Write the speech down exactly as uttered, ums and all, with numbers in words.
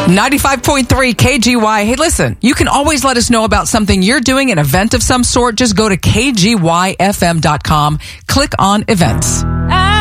ninety-five point three K G Y. Hey, listen, you can always let us know about something you're doing, an event of some sort. Just go to K G Y F M dot com, click on events.